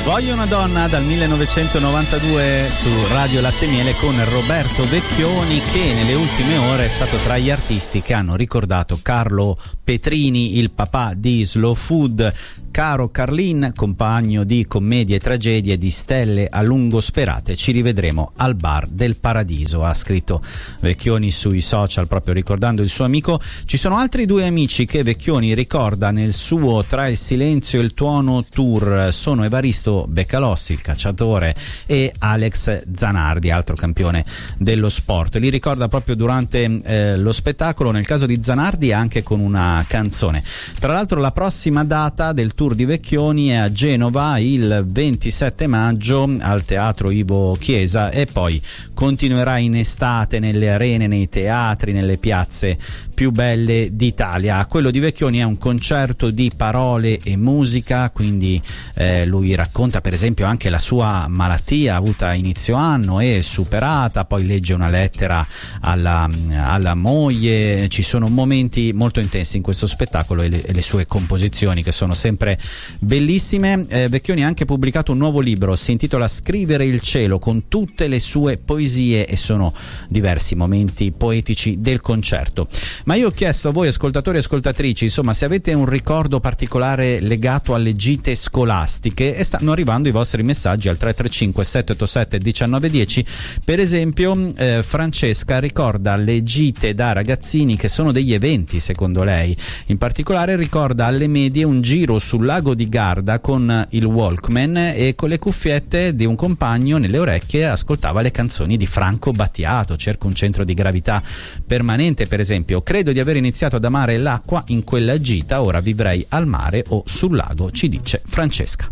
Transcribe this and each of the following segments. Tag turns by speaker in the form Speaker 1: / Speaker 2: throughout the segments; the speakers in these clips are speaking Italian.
Speaker 1: Voglio una donna dal 1992 su Radio Latte Miele con Roberto Vecchioni, che nelle ultime ore è stato tra gli artisti che hanno ricordato Carlo Petrini, il papà di Slow Food. Caro Carlin, compagno di commedie e tragedie, di stelle a lungo sperate, ci rivedremo al bar del Paradiso, ha scritto Vecchioni sui social proprio ricordando il suo amico. Ci sono altri due amici che Vecchioni ricorda nel suo Tra il silenzio e il tuono tour, sono Evaristo Beccalossi, il calciatore, e Alex Zanardi, altro campione dello sport. Li ricorda proprio durante lo spettacolo, nel caso di Zanardi anche con una canzone. Tra l'altro la prossima data del tour di Vecchioni è a Genova il 27 maggio al Teatro Ivo Chiesa e poi continuerà in estate nelle arene, nei teatri, nelle piazze più belle d'Italia. Quello di Vecchioni è un concerto di parole e musica, quindi lui racconta per esempio anche la sua malattia avuta a inizio anno e superata, poi legge una lettera alla moglie. Ci sono momenti molto intensi in questo spettacolo e le sue composizioni che sono sempre bellissime. Vecchioni ha anche pubblicato un nuovo libro, si intitola Scrivere il cielo, con tutte le sue poesie, e sono diversi momenti poetici del concerto. Ma io ho chiesto a voi ascoltatori e ascoltatrici, insomma, se avete un ricordo particolare legato alle gite scolastiche, e stanno arrivando i vostri messaggi al 335 787 1910. Per esempio Francesca ricorda le gite da ragazzini che sono degli eventi secondo lei, in particolare ricorda alle medie un giro sul lago di Garda con il Walkman e con le cuffiette di un compagno nelle orecchie ascoltava le canzoni di Franco Battiato. Cerco un centro di gravità permanente, per esempio. Credo di aver iniziato ad amare l'acqua in quella gita, ora vivrei al mare o sul lago, ci dice Francesca.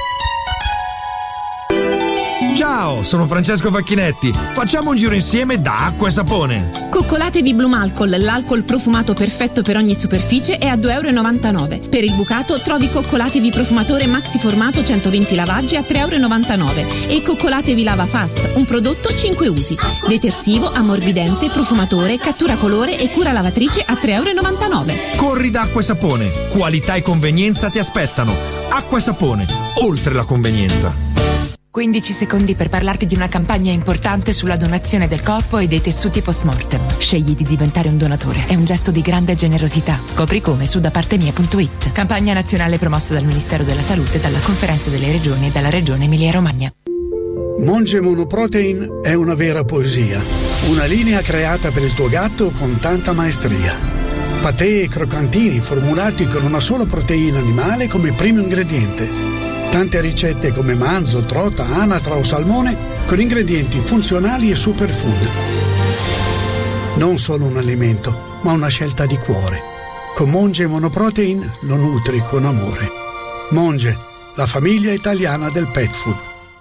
Speaker 2: Ciao, sono Francesco Facchinetti. Facciamo un giro insieme da Acqua e Sapone.
Speaker 3: Coccolatevi Blue Alcol, l'alcol profumato perfetto per ogni superficie, è a €2,99. Per il bucato trovi Coccolatevi profumatore maxi formato 120 lavaggi a €3,99 e Coccolatevi Lava Fast, un prodotto 5 usi. Detersivo, ammorbidente, profumatore, cattura colore e cura lavatrice a €3,99.
Speaker 2: Corri da Acqua e Sapone. Qualità e convenienza ti aspettano. Acqua e Sapone, oltre la convenienza.
Speaker 4: 15 secondi per parlarti di una campagna importante sulla donazione del corpo e dei tessuti post-mortem. Scegli di diventare un donatore. È un gesto di grande generosità. Scopri come su dapartemia.it. Campagna nazionale promossa dal Ministero della Salute, dalla Conferenza delle Regioni e dalla Regione Emilia-Romagna.
Speaker 5: Monge Monoprotein è una vera poesia. Una linea creata per il tuo gatto con tanta maestria. Patè e croccantini formulati con una sola proteina animale come primo ingrediente. Tante ricette come manzo, trota, anatra o salmone con ingredienti funzionali e superfood. Non solo un alimento, ma una scelta di cuore. Con Monge Monoprotein lo nutri con amore. Monge, la famiglia italiana del pet food.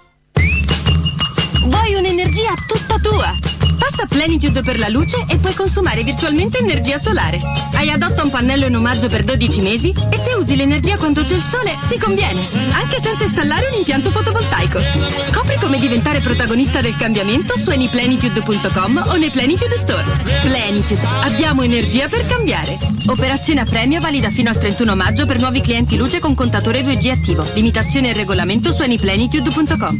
Speaker 6: Vuoi un'energia tutta tua? Passa a Plenitude per la luce e puoi consumare virtualmente energia solare. Hai Adotta un pannello in omaggio per 12 mesi e se usi l'energia quando c'è il sole ti conviene, anche senza installare un impianto fotovoltaico. Scopri come diventare protagonista del cambiamento su anyplenitude.com o nei Plenitude Store. Plenitude, abbiamo energia per cambiare. Operazione a premio valida fino al 31 maggio per nuovi clienti luce con contatore 2G attivo. Limitazione e regolamento su anyplenitude.com.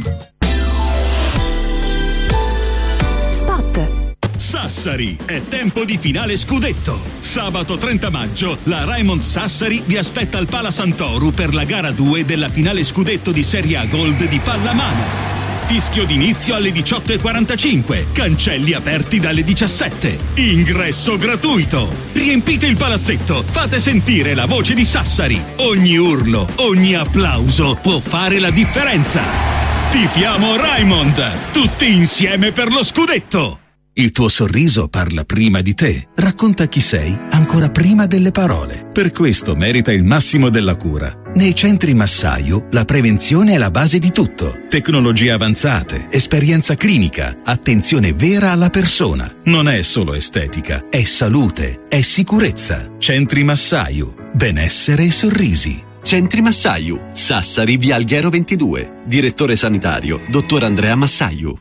Speaker 7: Sassari, è tempo di finale scudetto. Sabato 30 maggio la Raimond Sassari vi aspetta al Pala Santoru per la gara 2 della finale scudetto di Serie A Gold di pallamano. Fischio d'inizio alle 18:45, cancelli aperti dalle 17. Ingresso gratuito. Riempite il palazzetto, fate sentire la voce di Sassari. Ogni urlo, ogni applauso può fare la differenza. Tifiamo Raimond, tutti insieme per lo scudetto. Il tuo sorriso parla prima di te, racconta chi sei ancora prima delle parole. Per questo merita il massimo della cura. Nei centri Massaio la prevenzione è la base di tutto. Tecnologie avanzate, esperienza clinica, attenzione vera alla persona. Non è solo estetica, è salute, è sicurezza. Centri Massaio, benessere e sorrisi.
Speaker 8: Centri Massaio, Sassari, via Alghero 22. Direttore sanitario, dottor Andrea Massaio.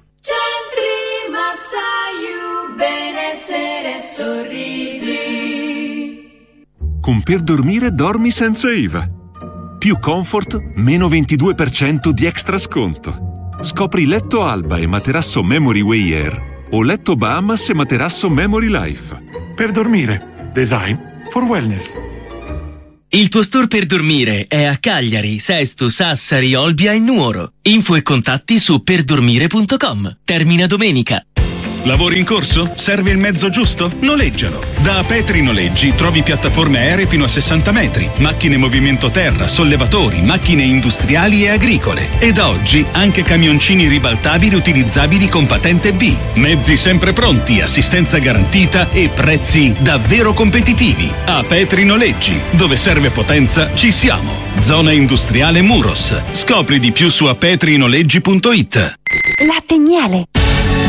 Speaker 9: Benessere e sorrisi.
Speaker 10: Con Per Dormire dormi senza IVA. Più comfort, meno 22% di extra sconto. Scopri letto Alba e materasso Memory Way Air o letto Bahamas e materasso Memory Life.
Speaker 11: Per dormire. Design for wellness.
Speaker 12: Il tuo store per dormire è a Cagliari, Sesto, Sassari, Olbia e Nuoro. Info e contatti su perdormire.com. Termina domenica.
Speaker 7: Lavori in corso? Serve il mezzo giusto? Noleggialo. Da Petri Noleggi trovi piattaforme aeree fino a 60 metri, macchine movimento terra, sollevatori, macchine industriali e agricole. E da oggi anche camioncini ribaltabili utilizzabili con patente B. Mezzi sempre pronti, assistenza garantita e prezzi davvero competitivi. A Petri Noleggi, dove serve potenza, ci siamo. Zona industriale Muros. Scopri di più su appetrinoleggi.it.
Speaker 13: Latte e miele.